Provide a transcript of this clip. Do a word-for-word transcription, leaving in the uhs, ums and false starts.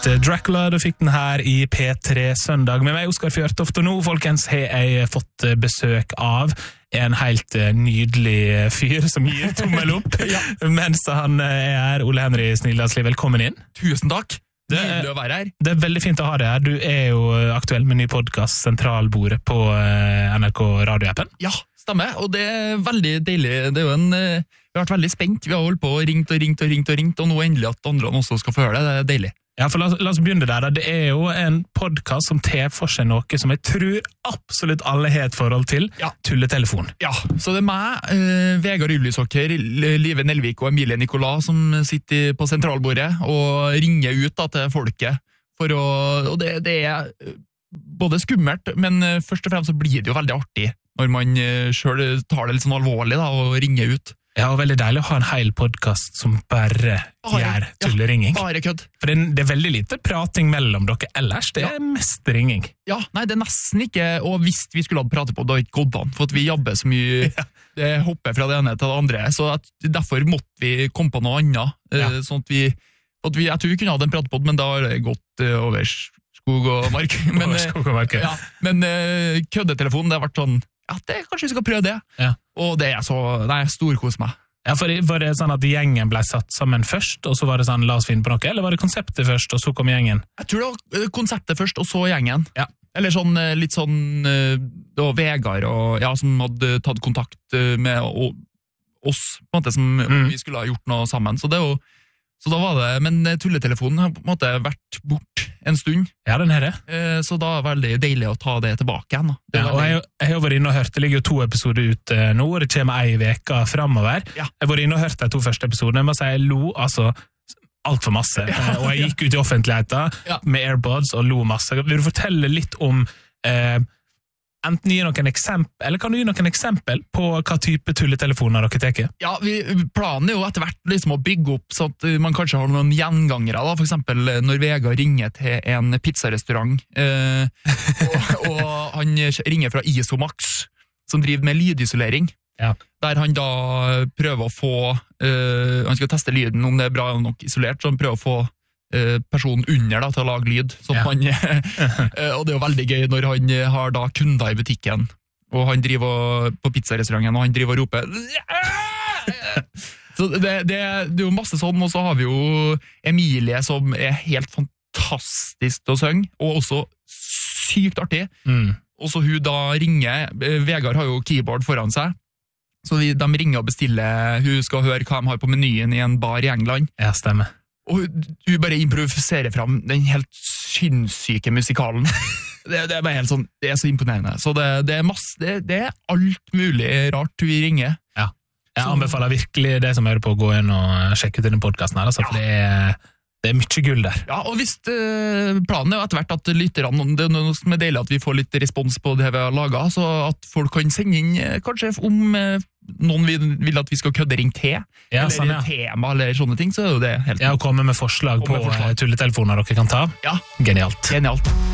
Dracula, du fikk den her i P tre Søndag. Med meg, Oskar Fjørtoft, og nå, folkens, har jeg fått besøk av en helt nydelig fyr som gir tommel opp, ja. Mens han er her. Ole Henry Snildalsli, velkommen inn. Tusen takk. Det er, å være her. Det er veldig fint å ha deg her. Du er jo aktuell med ny podcast, Sentralbordet, på N R K radioappen. Ja, stemmer, og det er veldig deilig. Det er jo en, vi har vært veldig spent. Vi har holdt på og ringt og ringt og ringt og ringt, og nå endelig at andre også skal få høre det. Det er deilig. Ja, for la, la oss begynne der. Det er jo en podcast som tar for seg noe som jeg tror absolutt alle har et forhold til. Ja. Tulletelefon. Ja, så det er meg, eh, Vegard Ylvisåker, Live Nelvik og Emilie Nicolas som sitter på sentralbordet og ringer ut da, til folket. For å, og det, det er både skummelt, men først og fremst så blir det jo veldig artig når man selv tar det litt sånn alvorlig da, og ringer ut. Ja, og veldig deilig å ha en hel podcast som bare, bare gjør tulleringing. Ja, bare kødd. For det, det er veldig lite prating mellom dere ellers, det er ja. mest ringing. Ja, nei, det er nesten ikke, og hvis vi skulle ha pratet på, da har ikke gått an, for at vi jobber så mye, ja. det hopper fra det ene til det andre, så at, derfor måtte vi komme på noe annet, ja. sånn at vi, at vi, jeg tror vi kunne ha den pratet på, men da har det gått uh, over skog og mark. Men, over skog og mark, ja. Men uh, køddetelefonen, det har vært sånn, ja, det, kanskje vi skal prøve det. Ja. Og det er så, nei, storkos meg. Ja, for var det sånn at gjengen ble satt sammen først, og så var det sånn, la oss finne på noe, eller var det konseptet først, og så kom gjengen? Jeg tror det var konseptet først, og så gjengen. Ja. Eller sånn, litt sånn, det var Vegard og, ja, som hadde tatt kontakt med og, oss, på en måte, som mm. vi skulle ha gjort noe sammen. Så det er jo, så da var det, men tulletelefonen har på en måte vært bort en stund. Ja, den er det. Så da er det veldig deilig å ta det tilbake igjen. Det ja, og jeg, jeg har vært inne og hørt, det ligger jo to episoder ute nå, og det kommer ei veka fremover. Ja. Jeg har vært inne og hørt de to første episodene, jeg må si jeg lo, altså, alt for masse. Ja, og jeg gikk ut i offentligheten ja. med AirPods og lo masse. Vil du fortelle litt om, eh, enten gi noen eksempel, eller kan du gi noen eksempel på hva type tulletelefoner dere teker? Ja, vi, planen er jo etter hvert liksom å bygge opp så at man kanskje har noen gjengangere, da, for eksempel når Vegard ringer til en pizzarestaurant, eh, og, og han ringer fra Isomax, som driver med lydisolering, ja. der han da prøver å få, eh, han skal teste lyden om det er bra nok isolert, så han prøver å få personen under da, til å lage lyd sånn ja. han, og det er jo veldig gøy når han har da kunder i butikken og han driver på pizzarestauranten og han driver og roper så det, det, det er jo masse sånn, og så har vi jo Emilie som er helt fantastisk til å synge og også sykt artig mm. og så hun da ringer, Vegard har jo keyboard foran seg så vi, de ringer og bestiller, hun skal høre hva de har på menyen i en bar i England. Ja, stemmer. Og hun bare improviserer fram den helt sinnssyke musikalen. det, det er bare helt sånn, det er så imponerende. Så det, det, er, masse, det, det er alt mulig rart vi ringer. Ja, jeg så, anbefaler virkelig det som hører på å gå inn og sjekke ut denne podcasten her, altså, ja. for det er, det er mye gull der. Ja, og hvis uh, planen er etter hvert at lytterne, det er noe som er deilig at vi får litt respons på det vi har laget, så at folk kan sende inn uh, kanskje om uh, noen vil, vil at vi skal kødde ring til, ja, eller sånn, ja. tema, eller sånne ting, så er jo det helt... Ja, og komme med forslag på forslag. tulletelefoner dere kan ta. Ja. Genialt. Genialt.